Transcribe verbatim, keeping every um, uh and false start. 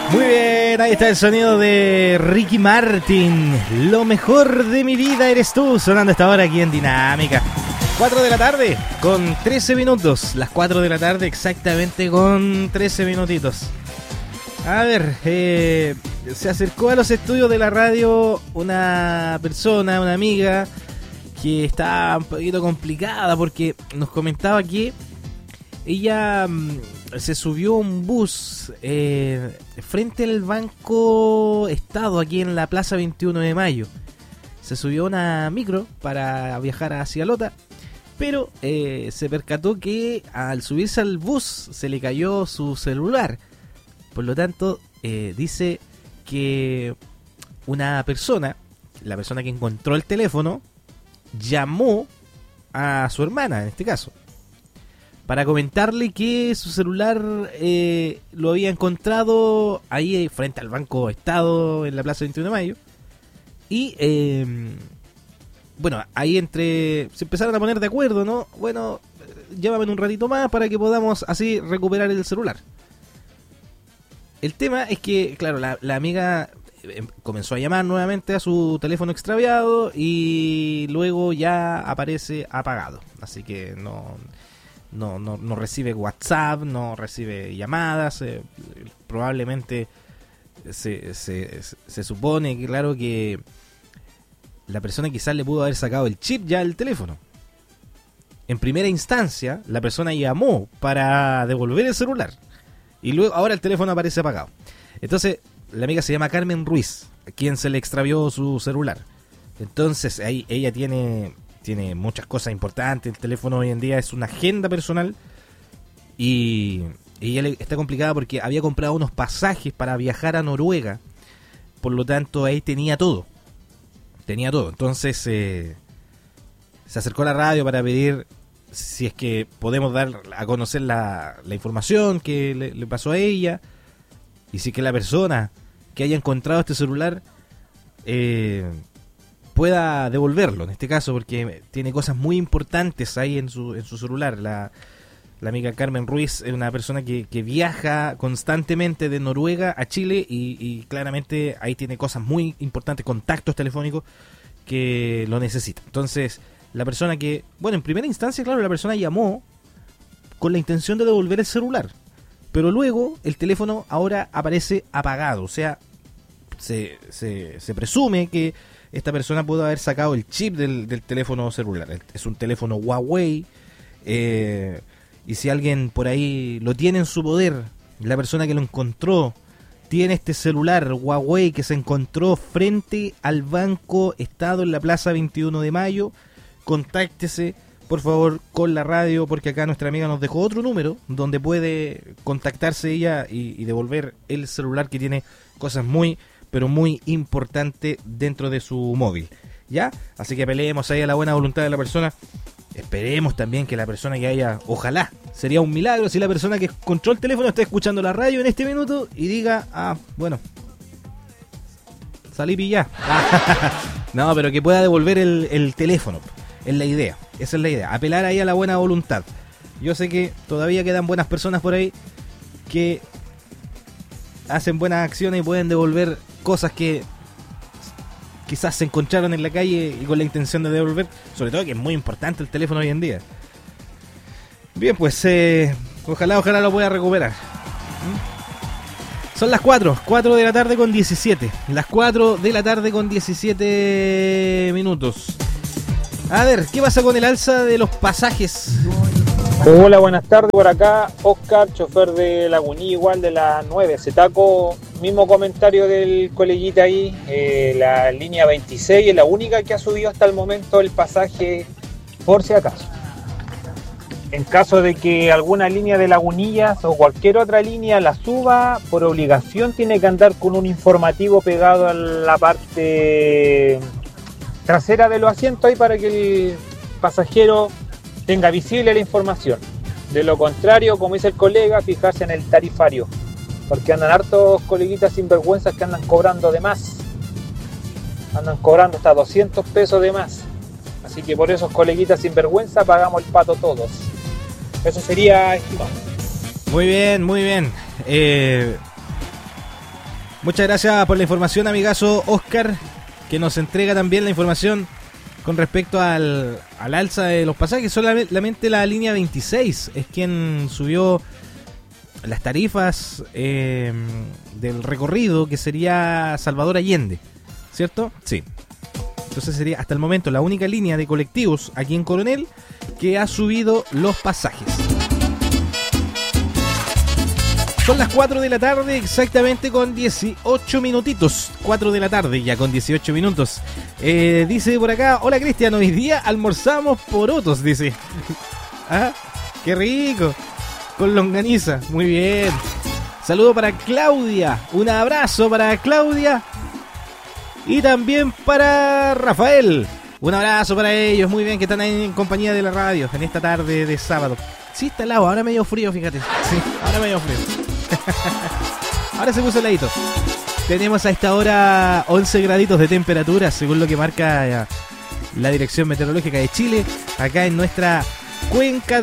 Muy bien, ahí está el sonido de Ricky Martin. Lo mejor de mi vida eres tú, sonando esta hora aquí en Dinámica. cuatro de la tarde con trece minutos. Las cuatro de la tarde exactamente con trece minutitos. A ver, eh, se acercó a los estudios de la radio una persona, una amiga, que está un poquito complicada porque nos comentaba que ella mmm, se subió a un bus eh, frente al Banco Estado aquí en la Plaza veintiuno de Mayo. Se subió a una micro para viajar hacia Lota, pero eh, se percató que al subirse al bus se le cayó su celular. Por lo tanto, eh, dice que una persona, la persona que encontró el teléfono, llamó a su hermana, en este caso, para comentarle que su celular eh, lo había encontrado ahí frente al Banco Estado en la Plaza veintiuno de Mayo. Y, eh, bueno, ahí entre se empezaron a poner de acuerdo, ¿no? Bueno, llámame en un ratito más para que podamos así recuperar el celular. El tema es que, claro, la, la amiga comenzó a llamar nuevamente a su teléfono extraviado y luego ya aparece apagado. Así que no, no, no, no recibe WhatsApp, no recibe llamadas. Eh, probablemente se, se, se supone que, claro, que la persona quizás le pudo haber sacado el chip ya al teléfono. En primera instancia, la persona llamó para devolver el celular. Y luego, ahora el teléfono aparece apagado. Entonces, la amiga se llama Carmen Ruiz, a quien se le extravió su celular. Entonces, ahí ella tiene, tiene muchas cosas importantes. El teléfono hoy en día es una agenda personal. Y ella le está complicada porque había comprado unos pasajes para viajar a Noruega. Por lo tanto, ahí tenía todo. Tenía todo. Entonces, eh, se acercó a la radio para pedir si es que podemos dar a conocer la, la información que le, le pasó a ella, y si que la persona que haya encontrado este celular eh, pueda devolverlo, en este caso, porque tiene cosas muy importantes ahí en su, en su celular. La, la amiga Carmen Ruiz es una persona que, que viaja constantemente de Noruega a Chile y, y claramente ahí tiene cosas muy importantes, contactos telefónicos que lo necesita. Entonces, la persona que, bueno, en primera instancia, claro, la persona llamó con la intención de devolver el celular, pero luego el teléfono ahora aparece apagado. O sea, se, se, se presume que esta persona pudo haber sacado el chip del, del teléfono celular. Es un teléfono Huawei, eh, y si alguien por ahí lo tiene en su poder, la persona que lo encontró tiene este celular Huawei que se encontró frente al Banco Estado en la Plaza veintiuno de Mayo, contáctese por favor con la radio, porque acá nuestra amiga nos dejó otro número donde puede contactarse ella y, y devolver el celular, que tiene cosas muy, pero muy importantes dentro de su móvil, ¿ya? Así que peleemos ahí a la buena voluntad de la persona. Esperemos también que la persona que haya, ojalá, sería un milagro si la persona que encontró el teléfono está escuchando la radio en este minuto y diga, ah, bueno, salí pillá. No, pero que pueda devolver el, el teléfono. Es la idea, esa es la idea, apelar ahí a la buena voluntad. Yo sé que todavía quedan buenas personas por ahí que hacen buenas acciones y pueden devolver cosas que quizás se encontraron en la calle y con la intención de devolver, sobre todo que es muy importante el teléfono hoy en día. Bien, pues eh, ojalá, ojalá lo pueda recuperar. ¿Mm? Son las cuatro, cuatro de la tarde con diecisiete, las cuatro de la tarde con diecisiete minutos. A ver, ¿qué pasa con el alza de los pasajes? Hola, buenas tardes, por acá Oscar, chofer de Lagunilla, igual de la nueve, Setaco, mismo comentario del coleguita ahí, eh, la línea veintiséis es la única que ha subido hasta el momento el pasaje, por si acaso. En caso de que alguna línea de Lagunillas o cualquier otra línea la suba, por obligación tiene que andar con un informativo pegado a la parte trasera de los asientos ahí para que el pasajero tenga visible la información. De lo contrario, como dice el colega, fijarse en el tarifario, porque andan hartos coleguitas sinvergüenzas que andan cobrando de más, andan cobrando hasta doscientos pesos de más, así que por esos coleguitas sinvergüenza pagamos el pato todos. Eso sería, estimado. Muy bien, muy bien. eh, Muchas gracias por la información, amigazo Oscar, que nos entrega también la información con respecto al, al alza de los pasajes. Solamente la línea veintiséis es quien subió las tarifas eh, del recorrido, que sería Salvador Allende, ¿cierto? Sí. Entonces sería hasta el momento la única línea de colectivos aquí en Coronel que ha subido los pasajes. Son las cuatro de la tarde, exactamente con dieciocho minutitos. cuatro de la tarde, ya con dieciocho minutos. Eh, dice por acá, hola Cristian, hoy día almorzamos porotos, dice. Ah, qué rico. Con longaniza, muy bien. Saludo para Claudia, un abrazo para Claudia. Y también para Rafael, un abrazo para ellos, muy bien, que están ahí en compañía de la radio en esta tarde de sábado. Sí, está helado, ahora medio frío, fíjate. Sí, ahora medio frío. Ahora se puso heladito. Tenemos a esta hora once graditos de temperatura, según lo que marca la Dirección Meteorológica de Chile, acá en nuestra cuenca